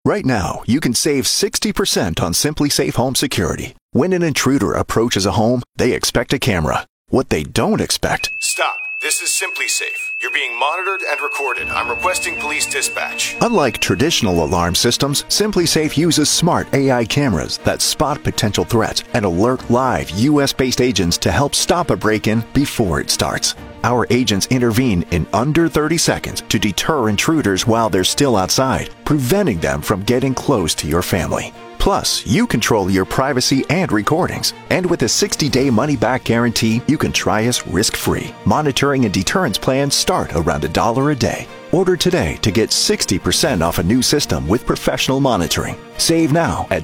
Right now, you can save 60% on Simply Safe Home Security. When an intruder approaches a home, they expect a camera. What they don't expect... Stop. This is Simply Safe. You're being monitored and recorded. I'm requesting police dispatch. Unlike traditional alarm systems, Simply Safe uses smart AI cameras that spot potential threats and alert live U.S.-based agents to help stop a break-in before it starts. Our agents intervene in under 30 seconds to deter intruders while they're still outside, preventing them from getting close to your family. Plus, you control your privacy and recordings. And with a 60-day money-back guarantee, you can try us risk-free. Monitoring and deterrence plans start around $1 a day. Order today to get 60% off a new system with professional monitoring. Save now at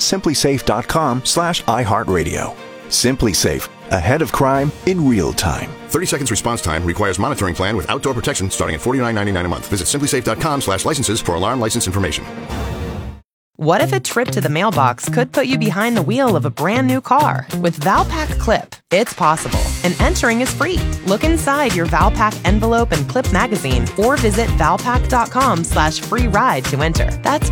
simplysafe.com/iHeartRadio. Simply Safe. Ahead of crime in real time. 30 seconds response time requires monitoring plan with outdoor protection starting at $49.99 a month. Visit simplysafe.com/licenses for alarm license information. What if a trip to the mailbox could put you behind the wheel of a brand new car? With Valpak Clip, it's possible, and entering is free. Look inside your Valpak envelope and clip magazine, or visit valpak.com/free ride to enter. That's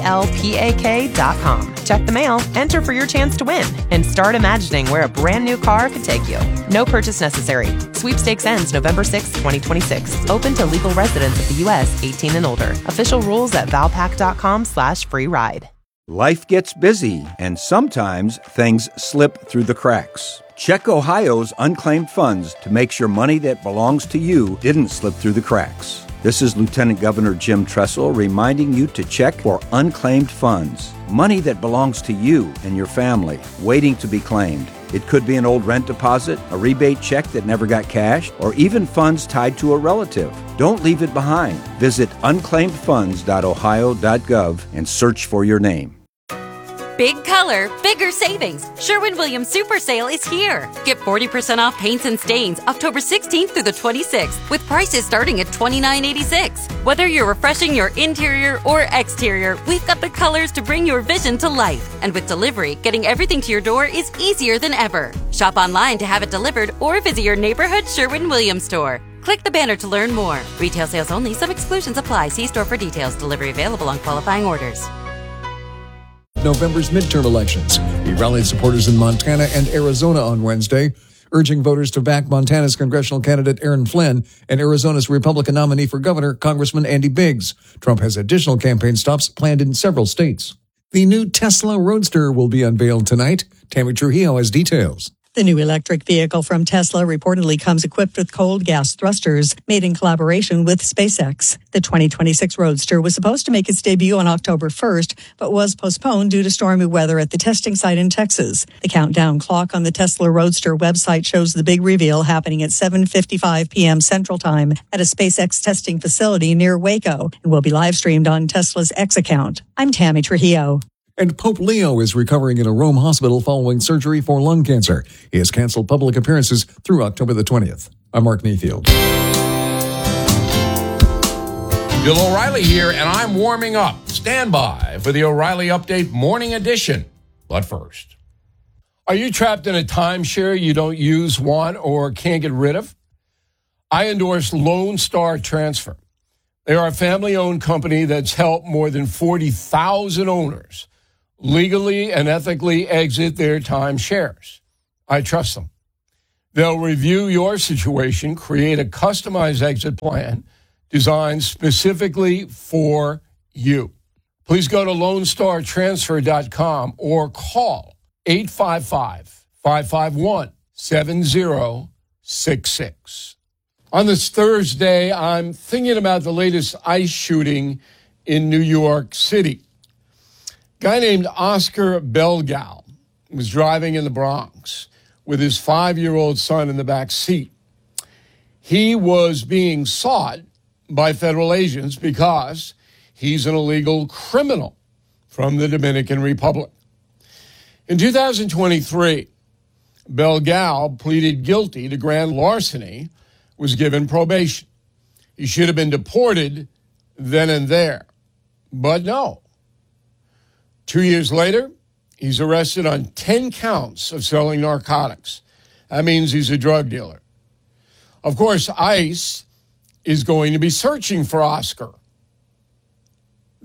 VALPAK.com. Check the mail, enter for your chance to win, and start imagining where a brand new car could take you. No purchase necessary. Sweepstakes ends November 6, 2026. Open to legal residents of the U.S. 18 and older. Official rules at valpak.com/free ride. Life gets busy, and sometimes things slip through the cracks. Check Ohio's unclaimed funds to make sure money that belongs to you didn't slip through the cracks. This is Lieutenant Governor Jim Tressel reminding you to check for unclaimed funds. Money that belongs to you and your family, waiting to be claimed. It could be an old rent deposit, a rebate check that never got cashed, or even funds tied to a relative. Don't leave it behind. Visit unclaimedfunds.ohio.gov and search for your name. Big color, bigger savings. Sherwin-Williams Super Sale is here. Get 40% off paints and stains October 16th through the 26th with prices starting at $29.86. Whether you're refreshing your interior or exterior, we've got the colors to bring your vision to life. And with delivery, getting everything to your door is easier than ever. Shop online to have it delivered or visit your neighborhood Sherwin-Williams store. Click the banner to learn more. Retail sales only. Some exclusions apply. See store for details. Delivery available on qualifying orders. November's midterm elections. He rallied supporters in Montana and Arizona on Wednesday, urging voters to back Montana's congressional candidate Aaron Flynn and Arizona's Republican nominee for governor, Congressman Andy Biggs. Trump has additional campaign stops planned in several states. The new Tesla Roadster will be unveiled tonight. Tammy Trujillo has details. The new electric vehicle from Tesla reportedly comes equipped with cold gas thrusters made in collaboration with SpaceX. The 2026 Roadster was supposed to make its debut on October 1st, but was postponed due to stormy weather at the testing site in Texas. The countdown clock on the Tesla Roadster website shows the big reveal happening at 7:55 p.m. Central Time at a SpaceX testing facility near Waco and will be live streamed on Tesla's X account. I'm Tammy Trujillo. And Pope Leo is recovering in a Rome hospital following surgery for lung cancer. He has canceled public appearances through October the 20th. I'm Mark Mayfield. Bill O'Reilly here, and I'm warming up. Stand by for the O'Reilly Update Morning Edition. But first, are you trapped in a timeshare you don't use, want, or can't get rid of? I endorse Lone Star Transfer. They are a family-owned company that's helped more than 40,000 owners legally and ethically exit their timeshares. I trust them. They'll review your situation, create a customized exit plan designed specifically for you. Please go to LoneStarTransfer.com or call 855-551-7066. On this Thursday, I'm thinking about the latest ICE shooting in New York City. A guy named Oscar Belgal was driving in the Bronx with his 5-year-old son in the back seat. He was being sought by federal agents because he's an illegal criminal from the Dominican Republic. In 2023, Belgal pleaded guilty to grand larceny, was given probation. He should have been deported then and there. But no. 2 years later, he's arrested on 10 counts of selling narcotics. That means he's a drug dealer. Of course, ICE is going to be searching for Oscar.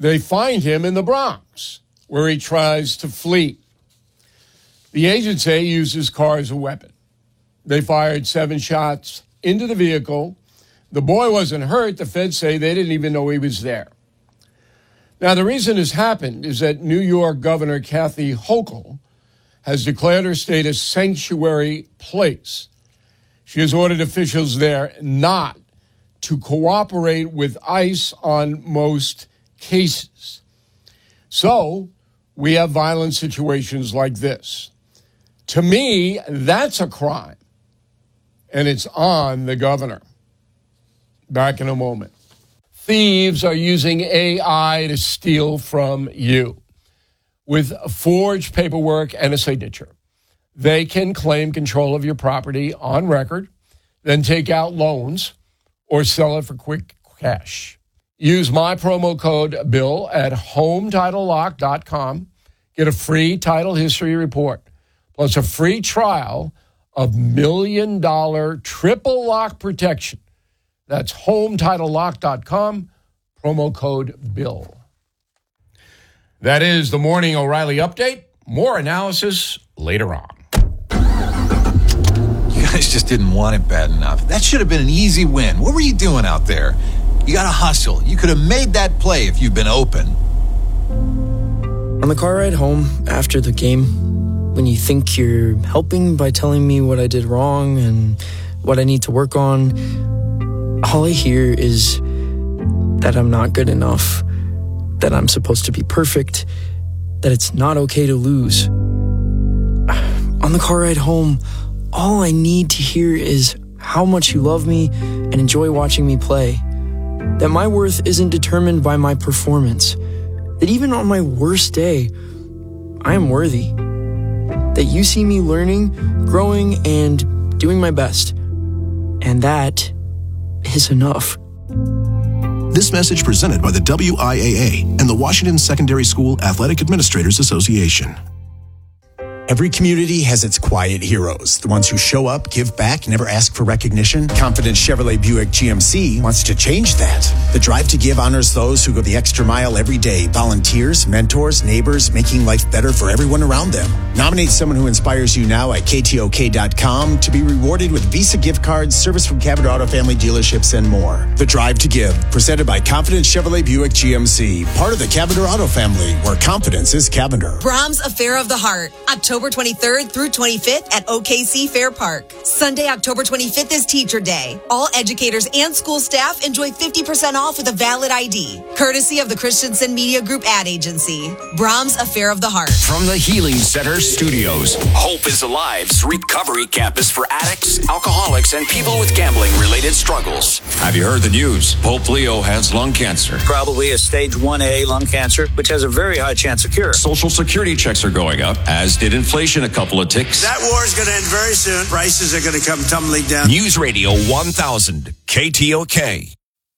They find him in the Bronx, where he tries to flee. The agents say he used his car as a weapon. They fired 7 shots into the vehicle. The boy wasn't hurt. The feds say they didn't even know he was there. Now, the reason this happened is that New York Governor Kathy Hochul has declared her state a sanctuary place. She has ordered officials there not to cooperate with ICE on most cases. So we have violent situations like this. To me, that's a crime, and it's on the governor. Back in a moment. Thieves are using AI to steal from you. With forged paperwork and a signature, they can claim control of your property on record, then take out loans or sell it for quick cash. Use my promo code BILL at HomeTitleLock.com. Get a free title history report, plus a free trial of $1 million triple lock protection. That's HomeTitleLock.com, promo code BILL. That is the Morning O'Reilly Update. More analysis later on. You guys just didn't want it bad enough. That should have been an easy win. What were you doing out there? You got to hustle. You could have made that play if you'd been open. On the car ride home after the game, when you think you're helping by telling me what I did wrong and what I need to work on, all I hear is that I'm not good enough, that I'm supposed to be perfect, that it's not okay to lose. On the car ride home, all I need to hear is how much you love me and enjoy watching me play. That my worth isn't determined by my performance. That even on my worst day, I am worthy. That you see me learning, growing, and doing my best. And that is enough. This message presented by the WIAA and the Washington Secondary School Athletic Administrators Association. Every community has its quiet heroes, the ones who show up, give back, never ask for recognition. Confidence Chevrolet Buick GMC wants to change that. The Drive to Give honors those who go the extra mile every day, volunteers, mentors, neighbors, making life better for everyone around them. Nominate someone who inspires you now at KTOK.com to be rewarded with Visa gift cards, service from Cavender Auto Family dealerships, and more. The Drive to Give, presented by Confidence Chevrolet Buick GMC, part of the Cavender Auto Family, where confidence is Cavender. Brahms Affair of the Heart, October 23rd through 25th at OKC Fair Park. Sunday, October 25th is Teacher Day. All educators and school staff enjoy 50% off with a valid ID, courtesy of the Christensen Media Group ad agency. Brahms Affair of the Heart. From the Healing Center Studios, Hope is Alive's recovery campus for addicts, alcoholics, and people with gambling-related struggles. Have you heard the news? Pope Leo has lung cancer. Probably a stage 1A lung cancer, which has a very high chance of cure. Social Security checks are going up, as did inflation a couple of ticks. That war is going to end very soon. Prices are going to come tumbling down. News Radio 1000, KTOK.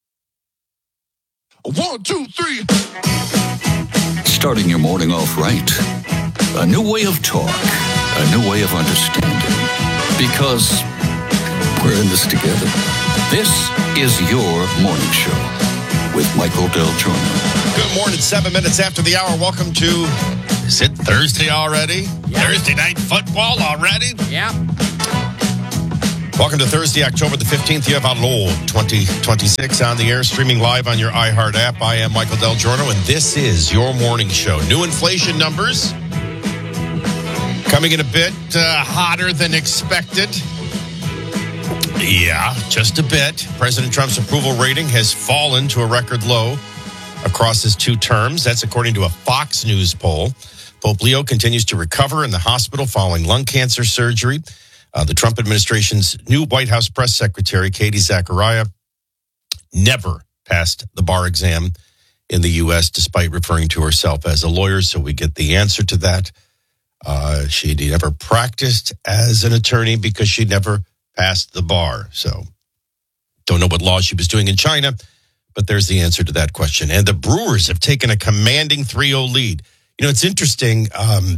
1, 2, 3. Starting your morning off right. A new way of talk. A new way of understanding. Because we're in this together. This is your morning show with Michael Del Giorno. Good morning, 7 minutes after the hour. Welcome to, is it Thursday already? Yeah. Thursday night football already? Yeah. Welcome to Thursday, October the 15th. You have Outlaw 2026 on the air, streaming live on your iHeart app. I am Michael Del Giorno, and this is your morning show. New inflation numbers coming in a bit hotter than expected. Yeah, just a bit. President Trump's approval rating has fallen to a record low across his 2 terms. That's according to a Fox News poll. Pope Leo continues to recover in the hospital following lung cancer surgery. The Trump administration's new White House press secretary, Katie Zachariah, never passed the bar exam in the U.S., despite referring to herself as a lawyer. So we get the answer to that. She never practiced as an attorney because she never passed the bar. So don't know what law she was doing in China, but there's the answer to that question. And the Brewers have taken a commanding 3-0 lead. You know, it's interesting.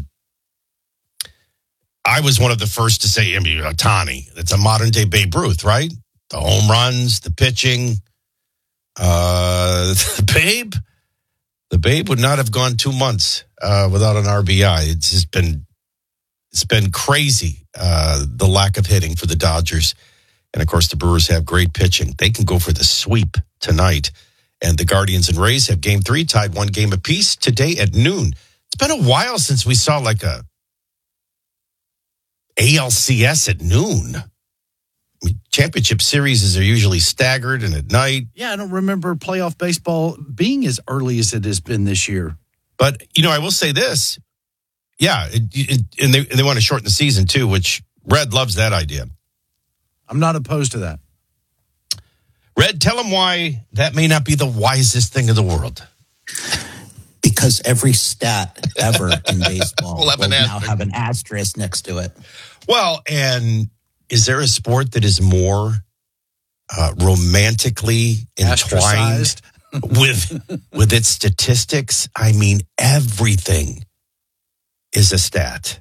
I was one of the first to say, Ohtani. It's a modern-day Babe Ruth, right? The home runs, the pitching. Babe, The Babe would not have gone 2 months without an RBI. It's been crazy, the lack of hitting for the Dodgers. And, of course, the Brewers have great pitching. They can go for the sweep tonight. And the Guardians and Rays have Game 3 tied 1 game apiece today at noon. It's been a while since we saw like a ALCS at noon. I mean, championship series are usually staggered and at night. Yeah, I don't remember playoff baseball being as early as it has been this year. But, I will say this. Yeah, and they want to shorten the season, too, which Red loves that idea. I'm not opposed to that. Red, tell them why that may not be the wisest thing in the world. Because every stat ever in baseball will now have an asterisk next to it. Well, and is there a sport that is more romantically entwined with its statistics? I mean, everything is a stat.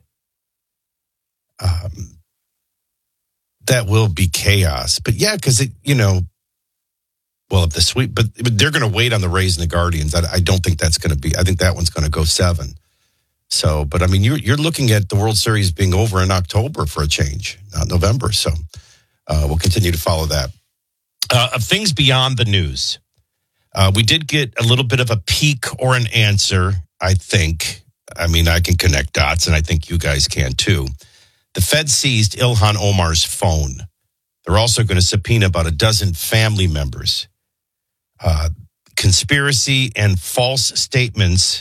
That will be chaos. But yeah, because if the sweep, but they're going to wait on the Rays and the Guardians. I don't think that's going to be, I think that one's going to go 7. So, but I mean, you're looking at the World Series being over in October for a change, not November. So we'll continue to follow that. Of things beyond the news, we did get a little bit of a peek or an answer, I think. I mean, I can connect dots, and I think you guys can too. The Fed seized Ilhan Omar's phone. They're also going to subpoena about a dozen family members. Conspiracy and false statements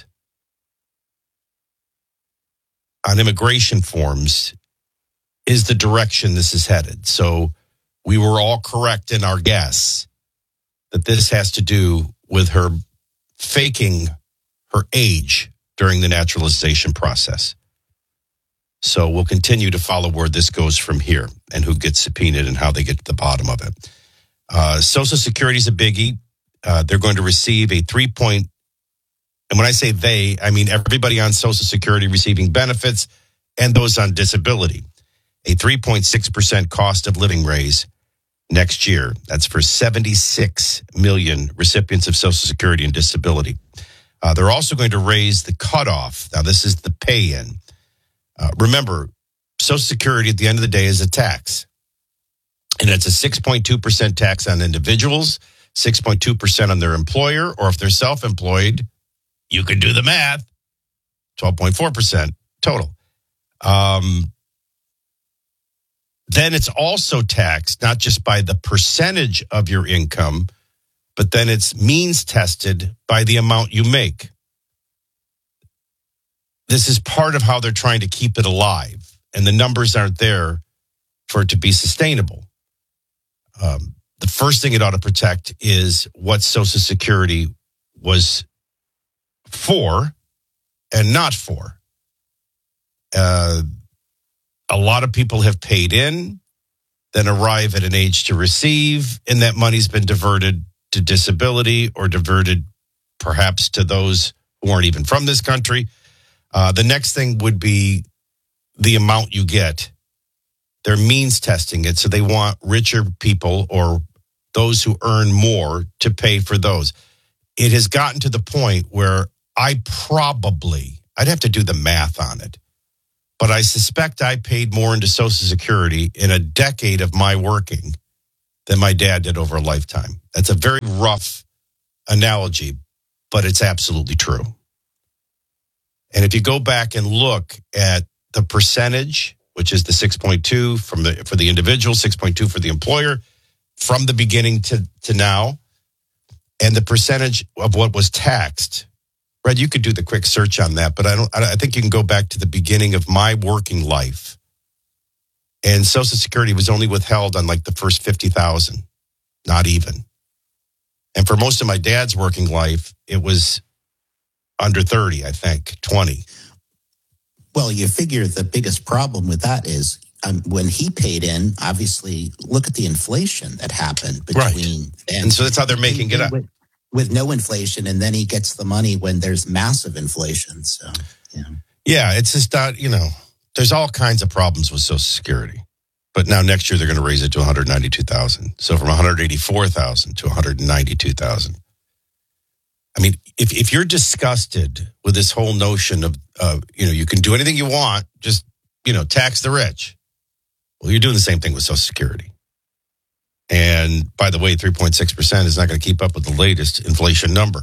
on immigration forms is the direction this is headed. So we were all correct in our guess that this has to do with her faking her age during the naturalization process. So we'll continue to follow where this goes from here and who gets subpoenaed and how they get to the bottom of it. Social Security is a biggie. They're going to receive a 3-point, and when I say they, I mean everybody on Social Security receiving benefits and those on disability, a 3.6% cost of living raise next year. That's for 76 million recipients of Social Security and disability. They're also going to raise the cutoff. Now, this is the pay-in. Remember, Social Security at the end of the day is a tax. And it's a 6.2% tax on individuals, 6.2% on their employer, or if they're self-employed, you can do the math, 12.4% total. Then it's also taxed, not just by the percentage of your income, but then it's means tested by the amount you make. This is part of how they're trying to keep it alive, and the numbers aren't there for it to be sustainable. The first thing it ought to protect is what Social Security was for and not for. A lot of people have paid in, then arrive at an age to receive, and that money's been diverted to disability or diverted perhaps to those who aren't even from this country. The next thing would be the amount you get. They're means testing it, so they want richer people or those who earn more to pay for those. It has gotten to the point where I'd have to do the math on it, but I suspect I paid more into Social Security in a decade of my working than my dad did over a lifetime. That's a very rough analogy, but it's absolutely true. And if you go back and look at the percentage, which is the 6.2 for the individual, 6.2 for the employer, from the beginning to now, and the percentage of what was taxed, Red, you could do the quick search on that, but I think you can go back to the beginning of my working life. And Social Security was only withheld on like the first 50,000, not even. And for most of my dad's working life, it was under 30, I think, 20. Well, you figure the biggest problem with that is when he paid in, obviously, look at the inflation that happened between. Right. And so that's how they're making it up. With no inflation, and then he gets the money when there's massive inflation. So, yeah, it's just not, there's all kinds of problems with Social Security. But now next year they're going to raise it to 192,000. So from 184,000 to 192,000. I mean, if you're disgusted with this whole notion of, you can do anything you want, just, tax the rich. Well, you're doing the same thing with Social Security. And by the way, 3.6% is not going to keep up with the latest inflation number.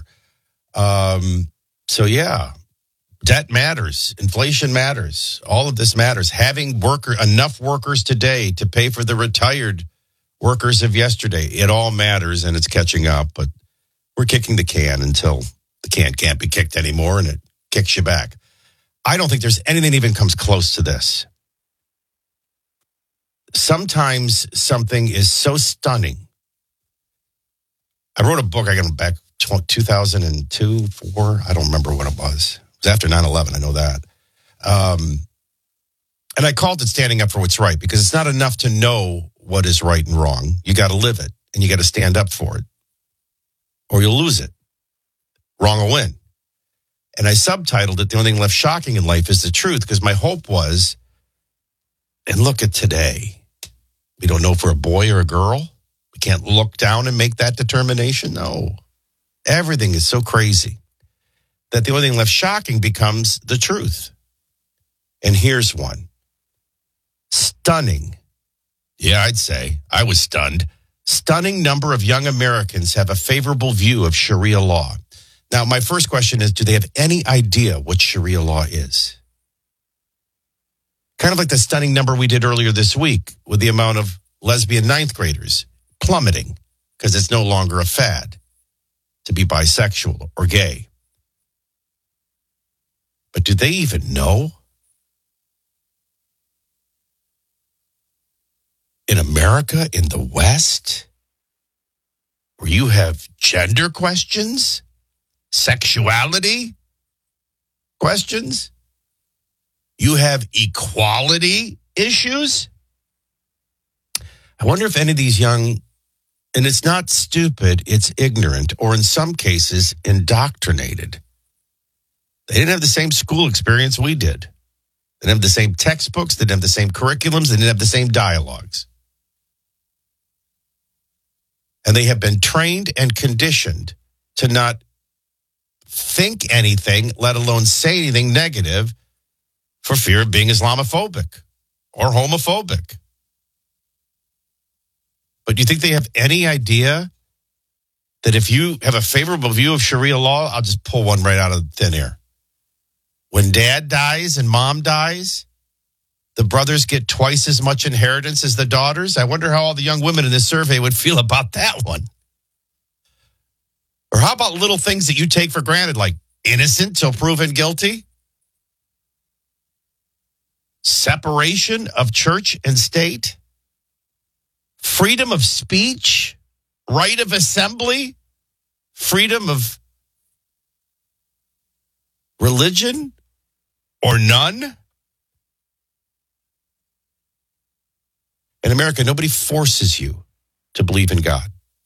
So yeah, debt matters. Inflation matters. All of this matters. Having enough workers today to pay for the retired workers of yesterday, it all matters, and it's catching up. But we're kicking the can until the can can't be kicked anymore, and it kicks you back. I don't think there's anything that even comes close to this. Sometimes something is so stunning. I wrote a book, I got it back 2002, 4, I don't remember when it was. It was after 9/11, I know that. And I called it Standing Up for What's Right, because it's not enough to know what is right and wrong. You got to live it, and you got to stand up for it, or you'll lose it. Wrong will win. And I subtitled it, The Only Thing Left Shocking in Life is the Truth, because my hope was, and look at today. We don't know if we're a boy or a girl. We can't look down and make that determination. No. Everything is so crazy that the only thing left shocking becomes the truth. And here's one. Stunning. Yeah, I'd say. I was stunned. Stunning number of young Americans have a favorable view of Sharia law. Now, my first question is, do they have any idea what Sharia law is? Kind of like the stunning number we did earlier this week with the amount of lesbian ninth graders plummeting because it's no longer a fad to be bisexual or gay. But do they even know? In America, in the West, where you have gender questions, sexuality questions, you have equality issues. I wonder if any of these young, and it's not stupid, it's ignorant, or in some cases, indoctrinated. They didn't have the same school experience we did. They didn't have the same textbooks. They didn't have the same curriculums. They didn't have the same dialogues. And they have been trained and conditioned to not think anything, let alone say anything negative, for fear of being Islamophobic or homophobic. But do you think they have any idea that if you have a favorable view of Sharia law, I'll just pull one right out of thin air. When dad dies and mom dies, the brothers get twice as much inheritance as the daughters. I wonder how all the young women in this survey would feel about that one. Or how about little things that you take for granted, like innocent till proven guilty? Separation of church and state? Freedom of speech? Right of assembly? Freedom of religion? Or none? In America, nobody forces you to believe in God.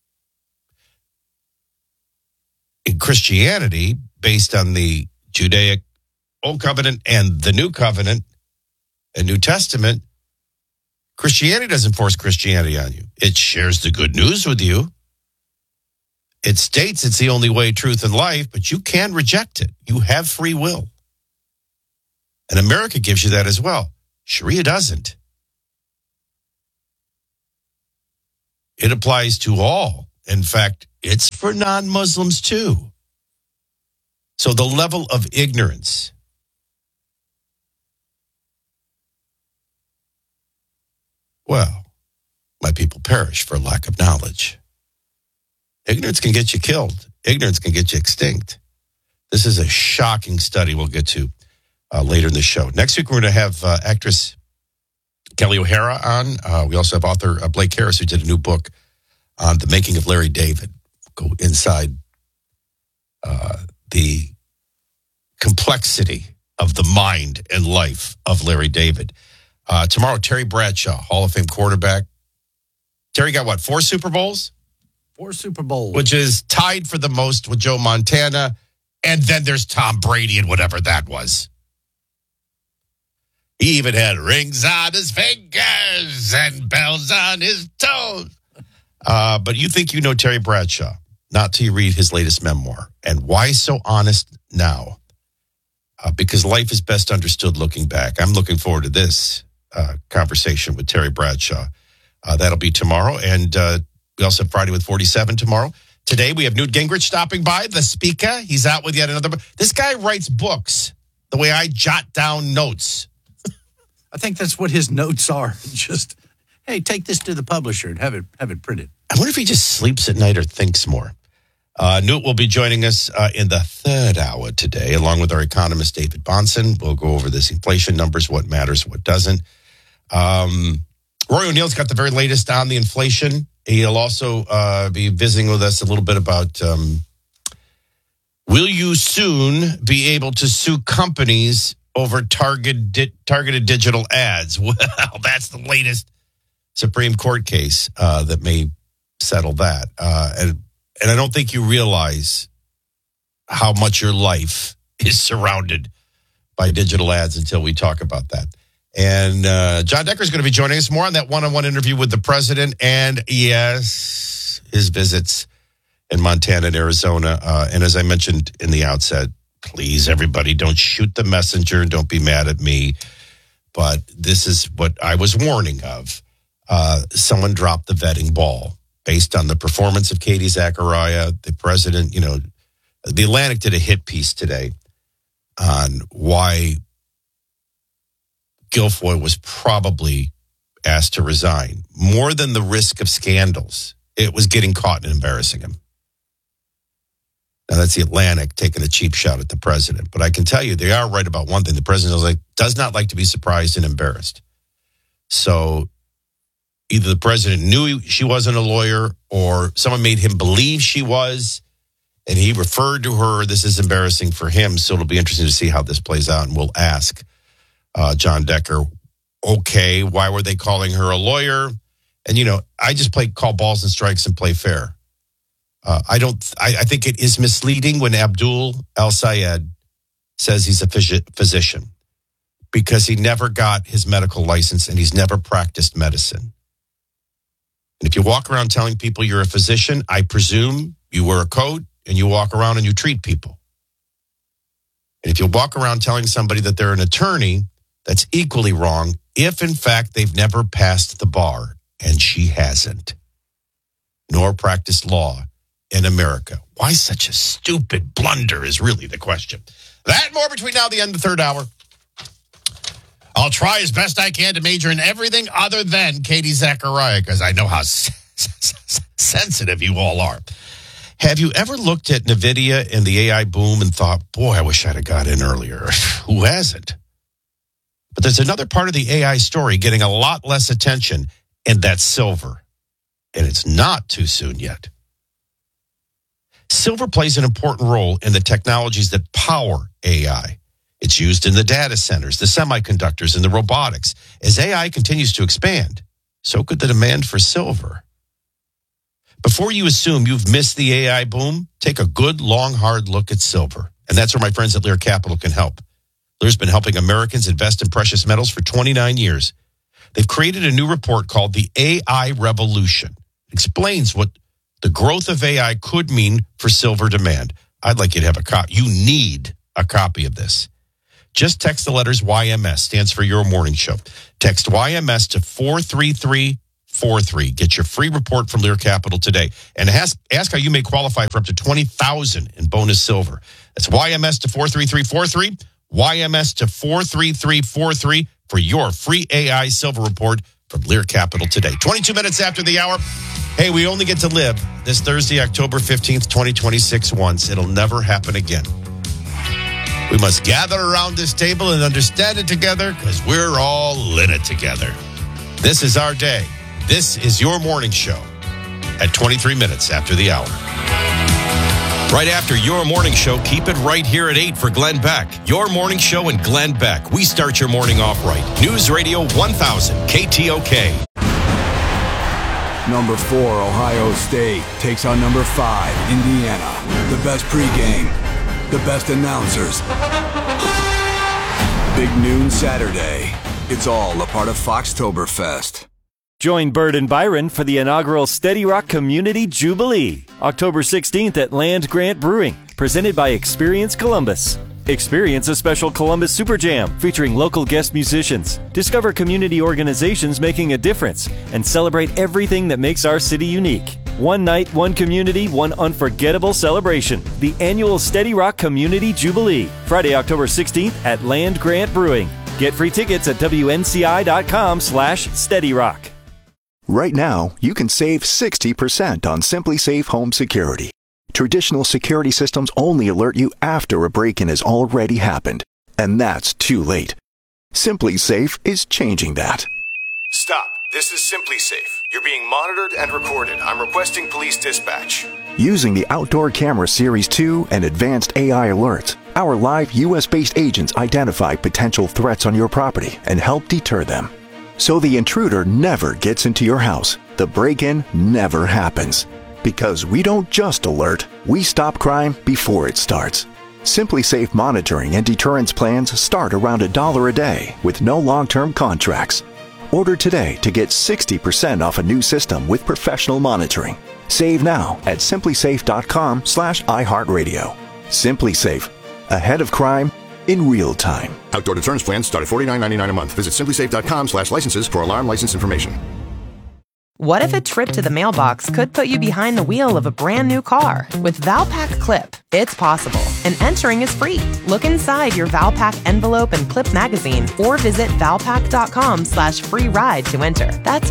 In Christianity, based on the Judaic Old Covenant and the New Covenant and New Testament, Christianity doesn't force Christianity on you. It shares the good news with you. It states it's the only way, truth, and life, but you can reject it. You have free will. And America gives you that as well. Sharia doesn't. It applies to all. In fact, it's for non-Muslims too. So the level of ignorance. Well, my people perish for lack of knowledge. Ignorance can get you killed. Ignorance can get you extinct. This is a shocking study we'll get to later in the show. Next week, we're going to have actress Kelly O'Hara on. We also have author Blake Harris, who did a new book on the making of Larry David. Go inside the complexity of the mind and life of Larry David. Tomorrow, Terry Bradshaw, Hall of Fame quarterback. Terry got what, 4 Super Bowls? 4 Super Bowls. Which is tied for the most with Joe Montana. And then there's Tom Brady and whatever that was. He even had rings on his fingers and bells on his toes. But you think you know Terry Bradshaw. not till you read his latest memoir. And why so honest now? Because life is best understood looking back. I'm looking forward to this conversation with Terry Bradshaw. That'll be tomorrow. And we also have Friday with 47 tomorrow. Today, we have Newt Gingrich stopping by, the speaker. He's out with yet another book. This guy writes books the way I jot down notes. I think that's what his notes are. Just, hey, take this to the publisher and have it printed. I wonder if he just sleeps at night or thinks more. Newt will be joining us in the third hour today, along with our economist, David Bahnsen. We'll go over this inflation numbers, what matters, what doesn't. Roy O'Neill's got the very latest on the inflation. He'll also be visiting with us a little bit about will you soon be able to sue companies over targeted digital ads? Well, that's the latest Supreme Court case that may settle that. And I don't think you realize how much your life is surrounded by digital ads until we talk about that. And John Decker is going to be joining us more on that one-on-one interview with the president. And yes, his visits in Montana and Arizona. And as I mentioned in the outset, please, everybody, don't shoot the messenger. Don't be mad at me. But this is what I was warning of. Someone dropped the vetting ball based on the performance of Katie Zachariah, the president. You know, the Atlantic did a hit piece today on why Guilfoyle was probably asked to resign. More than the risk of scandals, it was getting caught and embarrassing him. Now, that's the Atlantic taking a cheap shot at the president. But I can tell you, they are right about one thing. The president does not like to be surprised and embarrassed. So either the president knew she wasn't a lawyer or someone made him believe she was, and he referred to her. This is embarrassing for him, so it'll be interesting to see how this plays out. And we'll ask John Decker, okay, why were they calling her a lawyer? And, you know, I just call balls and strikes and play fair. I think it is misleading when Abdul El-Sayed says he's a physician because he never got his medical license and he's never practiced medicine. And if you walk around telling people you're a physician, I presume you wear a coat and you walk around and you treat people. And if you walk around telling somebody that they're an attorney, that's equally wrong if, in fact, they've never passed the bar, and she hasn't, nor practiced law in America. Why such a stupid blunder is really the question. That and more between now and the end of the third hour. I'll try as best I can to major in everything other than Katie Zachariah, because I know how sensitive you all are. Have you ever looked at NVIDIA and the AI boom and thought, boy, I wish I'd have got in earlier? Who hasn't? But there's another part of the AI story getting a lot less attention, and that's silver. And it's not too soon yet. Silver plays an important role in the technologies that power AI. It's used in the data centers, the semiconductors, and the robotics. As AI continues to expand, so could the demand for silver. Before you assume you've missed the AI boom, take a good, long, hard look at silver. And that's where my friends at Lear Capital can help. Lear's been helping Americans invest in precious metals for 29 years. They've created a new report called the AI Revolution. It explains what the growth of AI could mean for silver demand. I'd like you to have a copy. You need a copy of this. Just text the letters YMS, stands for Your Morning Show. Text YMS to 43343. Get your free report from Lear Capital today. And ask how you may qualify for up to $20,000 in bonus silver. That's YMS to 43343. YMS to 43343 for your free AI silver report from Lear Capital today. 22 minutes after the hour. Hey, we only get to live this Thursday, October 15th, 2026 once. It'll never happen again. We must gather around this table and understand it together because we're all in it together. This is our day. This is Your Morning Show at 23 minutes after the hour. Right after Your Morning Show, keep it right here at 8 for Glenn Beck. Your Morning Show and Glenn Beck. We start your morning off right. News Radio 1000, KTOK. Number 4, Ohio State takes on number 5, Indiana. The best pregame, the best announcers. Big noon Saturday. It's all a part of Foxtoberfest. Join Bird and Byron for the inaugural Steady Rock Community Jubilee, October 16th at Land Grant Brewing, presented by Experience Columbus. Experience a special Columbus Super Jam featuring local guest musicians. Discover community organizations making a difference and celebrate everything that makes our city unique. One night, one community, one unforgettable celebration. The annual Steady Rock Community Jubilee, Friday, October 16th at Land Grant Brewing. Get free tickets at WNCI.com/SteadyRock. Right now, you can save 60% on SimpliSafe Home Security. Traditional security systems only alert you after a break-in has already happened, and that's too late. SimpliSafe is changing that. Stop. This is SimpliSafe. You're being monitored and recorded. I'm requesting police dispatch. Using the Outdoor Camera Series 2 and advanced AI alerts, our live U.S.-based agents identify potential threats on your property and help deter them. So the intruder never gets into your house. The break-in never happens. Because we don't just alert, we stop crime before it starts. SimpliSafe monitoring and deterrence plans start around $1 a day with no long-term contracts. Order today to get 60% off a new system with professional monitoring. Save now at simplisafe.com/iHeartRadio. SimpliSafe, ahead of crime in real time. Outdoor deterrence plans start at $49.99 a month. Visit simplisafe.com/licenses for alarm license information. What if a trip to the mailbox could put you behind the wheel of a brand new car? With Valpak Clip, it's possible, and entering is free. Look inside your Valpak envelope and clip magazine, or visit valpak.com/free ride to enter. That's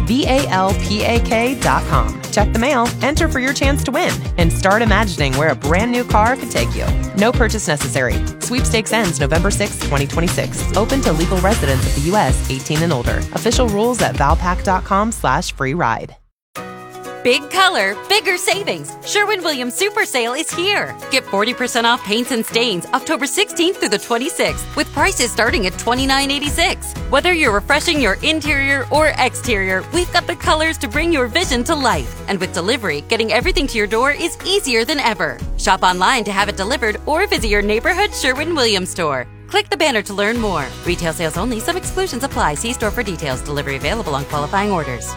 VALPAK.com. Check the mail, enter for your chance to win, and start imagining where a brand new car could take you. No purchase necessary. Sweepstakes ends November 6, 2026. Open to legal residents of the U.S. 18 and older. Official rules at valpak.com/free ride. Big color, bigger savings. Sherwin-Williams Super Sale is here. Get 40% off paints and stains October 16th through the 26th with prices starting at $29.86. Whether you're refreshing your interior or exterior, we've got the colors to bring your vision to life. And with delivery, getting everything to your door is easier than ever. Shop online to have it delivered or visit your neighborhood Sherwin-Williams store. Click the banner to learn more. Retail sales only. Some exclusions apply. See store for details. Delivery available on qualifying orders.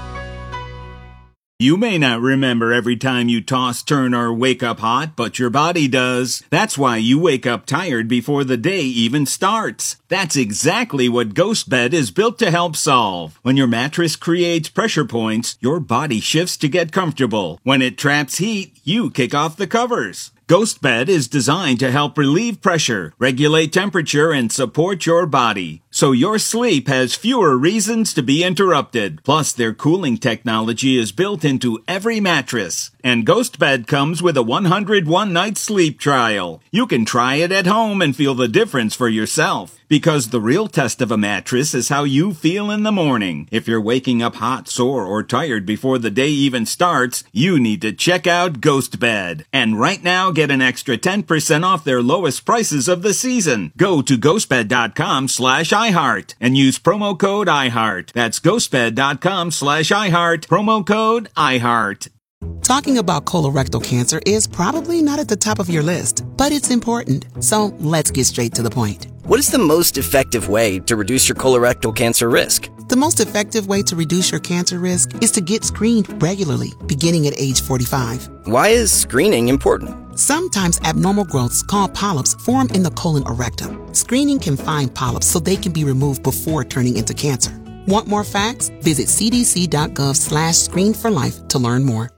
You may not remember every time you toss, turn, or wake up hot, but your body does. That's why you wake up tired before the day even starts. That's exactly what GhostBed is built to help solve. When your mattress creates pressure points, your body shifts to get comfortable. When it traps heat, you kick off the covers. GhostBed is designed to help relieve pressure, regulate temperature, and support your body, so your sleep has fewer reasons to be interrupted. Plus, their cooling technology is built into every mattress. And GhostBed comes with a 101-night sleep trial. You can try it at home and feel the difference for yourself. Because the real test of a mattress is how you feel in the morning. If you're waking up hot, sore, or tired before the day even starts, you need to check out GhostBed. And right now, get an extra 10% off their lowest prices of the season. Go to ghostbed.com/iHeart and use promo code iHeart. That's ghostbed.com/iHeart, promo code iHeart. Talking about colorectal cancer is probably not at the top of your list, but it's important. So let's get straight to the point. What is the most effective way to reduce your colorectal cancer risk? The most effective way to reduce your cancer risk is to get screened regularly, beginning at age 45. Why is screening important? Sometimes abnormal growths called polyps form in the colon or rectum. Screening can find polyps so they can be removed before turning into cancer. Want more facts? Visit cdc.gov/screenforlife to learn more.